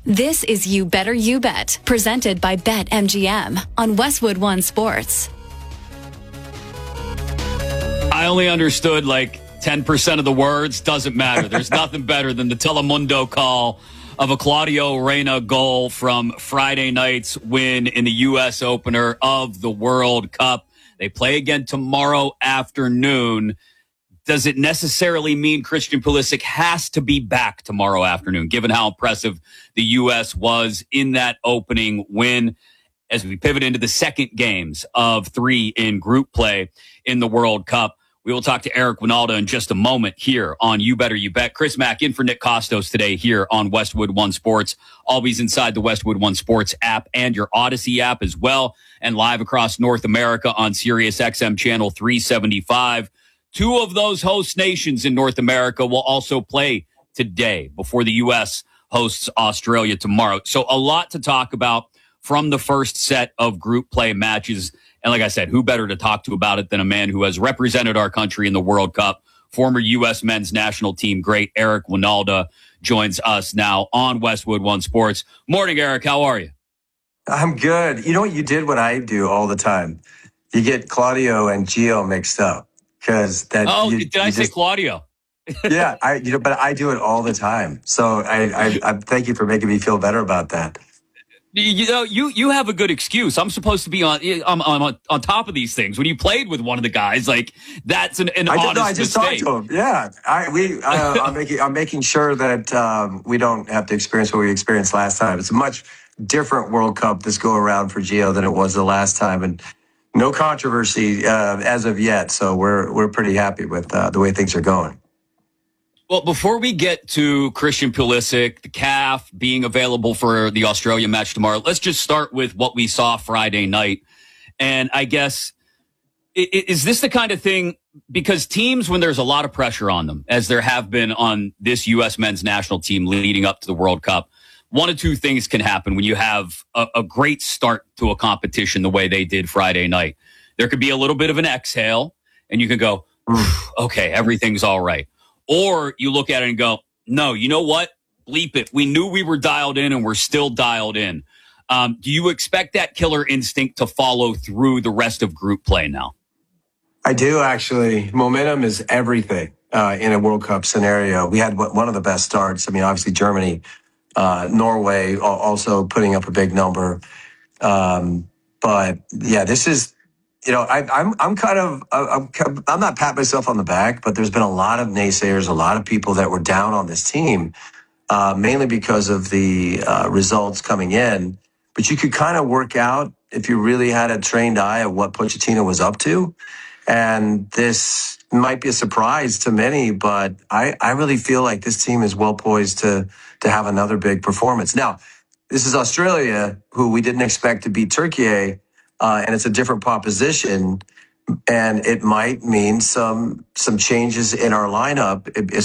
This is You Better You Bet, presented by BetMGM on Westwood One Sports. I only understood like 10% of the words. Doesn't matter. There's nothing better than the Telemundo call of a Claudio Reyna goal from Friday night's win in the U.S. opener of the World Cup. They play again tomorrow afternoon. Does it necessarily mean Christian Pulisic has to be back tomorrow afternoon, given how impressive the U.S. was in that opening win? As we pivot into the second games of 3 in group play in the World Cup, we will talk to Eric Wynalda in just a moment here on You Better You Bet. Chris Mack in for Nick Costos today here on Westwood One Sports. Always inside the Westwood One Sports app and your Odyssey app as well, and live across North America on Sirius XM channel 375. 2 of those host nations in North America will also play today before the U.S. hosts Australia tomorrow. So a lot to talk about from the first set of group play matches. And like I said, who better to talk to about it than a man who has represented our country in the World Cup, former U.S. men's national team great Eric Wynalda joins us now on Westwood One Sports. Morning, Eric. How are you? I'm good. You know what you did? What I do all the time. You get Claudio and Gio mixed up. Did I say Claudio? Yeah, but I do it all the time. So I thank you for making me feel better about that. You have a good excuse. I'm supposed to be on top of these things. When you played with one of the guys, like that's an honest I just mistake. talked to him. Yeah, I'm making sure that we don't have to experience what we experienced last time. It's a much different World Cup this go around for Gio than it was the last time, and no controversy as of yet, so we're pretty happy with the way things are going. Well, before we get to Christian Pulisic, the CAF being available for the Australia match tomorrow, let's just start with what we saw Friday night. And I guess, is this the kind of thing, because teams, when there's a lot of pressure on them, as there have been on this U.S. men's national team leading up to the World Cup, one of 2 things can happen when you have a great start to a competition the way they did Friday night. There could be a little bit of an exhale, and you can go, okay, everything's all right. Or you look at it and go, no, you know what? Bleep it. We knew we were dialed in, and we're still dialed in. Do you expect that killer instinct to follow through the rest of group play now? I do, actually. Momentum is everything in a World Cup scenario. We had one of the best starts. I mean, obviously Germany, Norway also putting up a big number. But yeah, this is, I'm not patting myself on the back, but there's been a lot of naysayers, a lot of people that were down on this team, mainly because of the results coming in. But you could kind of work out, if you really had a trained eye, of what Pochettino was up to. And this might be a surprise to many, but I really feel like this team is well poised to have another big performance. Now, this is Australia, who we didn't expect to beat Turkey, and it's a different proposition, and it might mean some changes in our lineup,